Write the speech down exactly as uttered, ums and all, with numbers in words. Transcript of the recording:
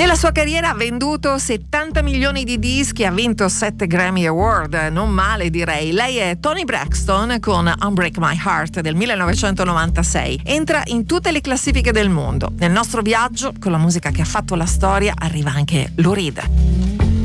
Nella sua carriera ha venduto settanta milioni di dischi, ha vinto sette Grammy Award, non male direi. Lei è Toni Braxton con Unbreak My Heart del millenovecentonovantasei. Entra in tutte le classifiche del mondo. Nel nostro viaggio con la musica che ha fatto la storia arriva anche Lou Reed.